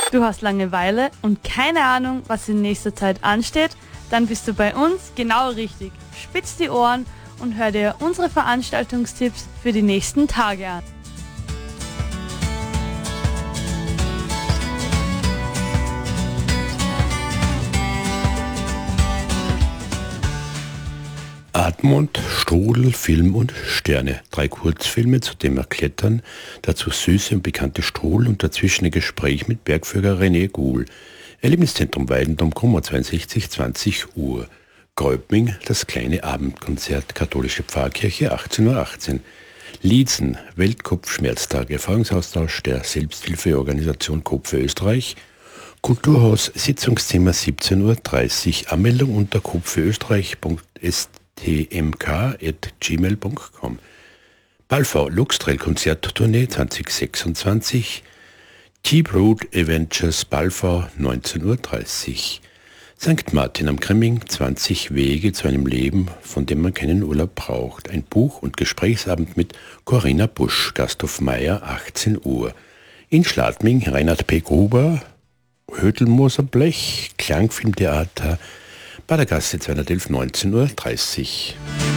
Du hast Langeweile und keine Ahnung, was in nächster Zeit ansteht? Dann bist du bei uns genau richtig. Spitz die Ohren und hör dir unsere Veranstaltungstipps für die nächsten Tage an. Admont, Strudel, Film und Sterne. 3 Kurzfilme zum Thema Klettern, dazu süße und bekannte Strudel und dazwischen ein Gespräch mit Bergführer René Guhl. Erlebniszentrum Weidendom, Kummer 62, 20 Uhr. Gräubming, das kleine Abendkonzert, katholische Pfarrkirche, 18:18 Uhr. Liezen, Weltkopfschmerztag, Erfahrungsaustausch der Selbsthilfeorganisation Kopf für Österreich. Kulturhaus, Sitzungszimmer 17:30 Uhr. Anmeldung unter kopffüreösterreich.stmk@gmail.com. Balfau Luxtrail Konzerttournee 2026. T-Brood Adventures Balfau 19:30 Uhr. St. Martin am Krimming, 20 Wege zu einem Leben, von dem man keinen Urlaub braucht. Ein Buch- und Gesprächsabend mit Corinna Busch, Gasthof Meier, 18 Uhr. In Schladming Reinhard P. Gruber, Hödelmoser Blech, Klangfilmtheater, Badergasse 211, 19:30 Uhr.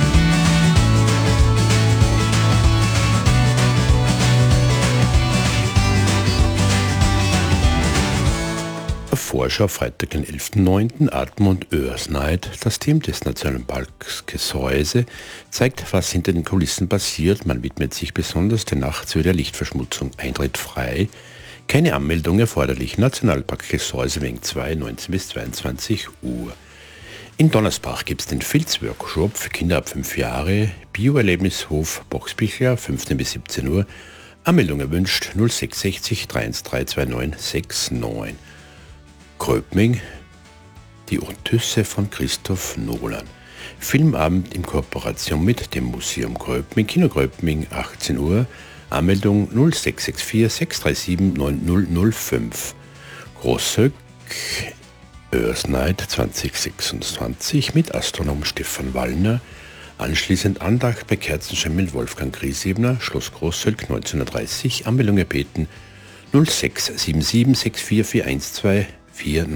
Vorschau Freitag, den 11.09. Admont Earth Night. Das Team des Nationalparks Gesäuse zeigt, was hinter den Kulissen passiert. Man widmet sich besonders der Nachtshöhe der Lichtverschmutzung. Eintritt frei. Keine Anmeldung erforderlich. Nationalpark Gesäuse, Weng 2, 19 bis 22 Uhr. In Donnersbach gibt es den Filzworkshop für Kinder ab 5 Jahre. Bioerlebnishof Boxbichler, 15 bis 17 Uhr. Anmeldung erwünscht 0660 313 2969. Gröbming, die Odysse von Christoph Nolan. Filmabend in Kooperation mit dem Museum Gröbming, Kino Gröbming, 18 Uhr. Anmeldung 0664 637 9005. Großhöck, Earth Night 2026 mit Astronom Stefan Wallner. Anschließend Andacht bei Kerzenschein mit Wolfgang Griesebner, Schloss Großhöck 1930. Anmeldung erbeten 0677 644 124